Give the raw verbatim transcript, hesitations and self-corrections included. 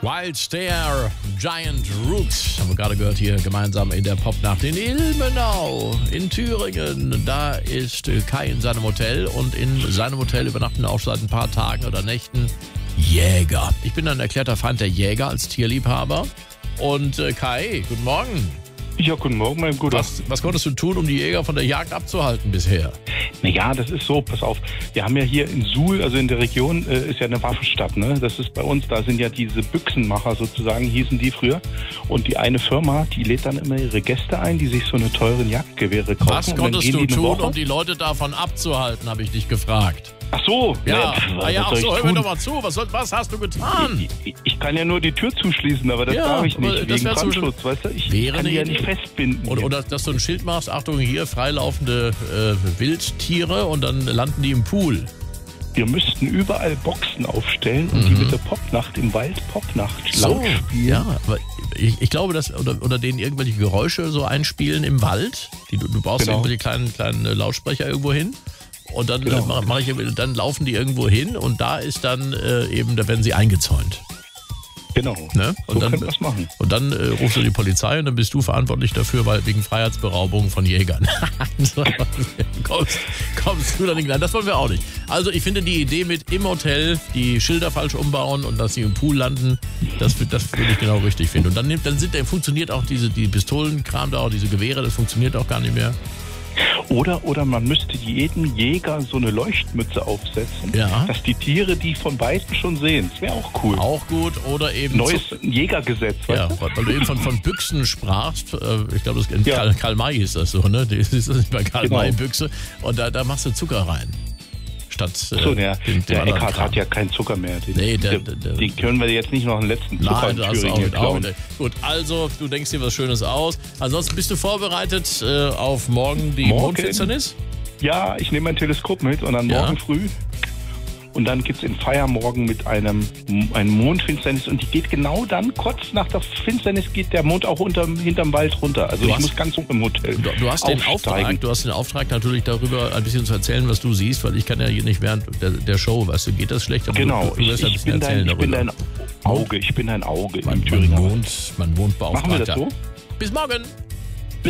Wild Stare, Giant Rooks, haben wir gerade gehört hier gemeinsam in der Popnacht in Ilmenau in Thüringen. Da ist Kai in seinem Hotel und in seinem Hotel übernachten auch seit ein paar Tagen oder Nächten Jäger. Ich bin ein erklärter Feind der Jäger als Tierliebhaber. Und äh, Kai, guten Morgen. Ja, guten Morgen, mein Bruder. Was, was konntest du tun, um die Jäger von der Jagd abzuhalten bisher? Naja, das ist so, pass auf, wir haben ja hier in Suhl, also in der Region, äh, ist ja eine Waffenstadt, ne? Das ist bei uns, da sind ja diese Büchsenmacher sozusagen, hießen die früher. Und die eine Firma, die lädt dann immer ihre Gäste ein, die sich so eine teuren Jagdgewehre kaufen. Was konntest du tun, um die Leute davon abzuhalten, habe ich dich gefragt. Ach so. Ja, na, ah, ja ach so, hör mir doch mal zu. Was, soll, was hast du getan? Ich, ich kann ja nur die Tür zuschließen, aber das ja, darf ich nicht, wegen Brandschutz, weißt du? Ich kann die ja nicht festbinden. Oder, oder dass du ein Schild machst, Achtung, hier freilaufende äh, Wildtiere und dann landen die im Pool. Wir müssten überall Boxen aufstellen und mhm. die mit der Popnacht im Wald Popnacht so, laut spielen. Ja, aber ich, ich glaube, dass oder, oder denen irgendwelche Geräusche so einspielen im Wald. Die, du, du baust genau. irgendwelche kleinen, kleinen Lautsprecher irgendwo hin. Und dann, genau. äh, mach, mach ich, dann laufen die irgendwo hin und da ist dann äh, eben, da werden sie eingezäunt. Genau, ne? Und so dann, können wir es machen. Und dann äh, rufst du die Polizei und dann bist du verantwortlich dafür, weil wegen Freiheitsberaubung von Jägern. so, kommst, kommst du dann nicht rein. Das wollen wir auch nicht. Also ich finde die Idee mit im Hotel die Schilder falsch umbauen und dass sie im Pool landen, das, das würde ich genau richtig finden. Und dann, nimmt, dann, sind, dann funktioniert auch diese die Pistolenkram da, auch diese Gewehre, das funktioniert auch gar nicht mehr. Oder, oder man müsste jedem Jäger so eine Leuchtmütze aufsetzen, ja. dass die Tiere die von Weitem schon sehen. Das wäre auch cool. Auch gut. Oder eben... Neues Jägergesetz. Ja, weißt du? weil du eben von, von Büchsen sprachst. Ich glaube, in ja. Karl, Karl May ist das so, ne? Das ist nicht bei Karl genau. May Büchse. Und da, da machst du Zucker rein. Statt, so, der, dem, dem der Eckhard hat ja keinen Zucker mehr. Den, nee, der, der, der, den können wir jetzt nicht noch einen letzten Zucker nein, in hast du Thüringen auch, klauen. auch Gut, also du denkst dir was Schönes aus. Ansonsten bist du vorbereitet äh, auf morgen die morgen? Mondfinsternis? Ja, ich nehme mein Teleskop mit und dann ja. morgen früh. Und dann gibt es in Feiermorgen mit einem, einem Mondfinsternis und die geht genau dann, kurz nach der Finsternis geht der Mond auch unter, hinterm Wald runter. Also du ich hast, muss ganz hoch im Hotel Du, du hast den Auftrag, du hast den Auftrag natürlich darüber ein bisschen zu erzählen, was du siehst, weil ich kann ja hier nicht während der, der Show, weißt du, geht das schlecht? Aber genau, du, du wirst ich, ein ich, bisschen bin erzählen dein, ich bin dein darüber. Auge, ich bin dein Auge man, im Thüringer. Man wohnt, man wohnt beauftragter. Machen wir das so? Bis morgen!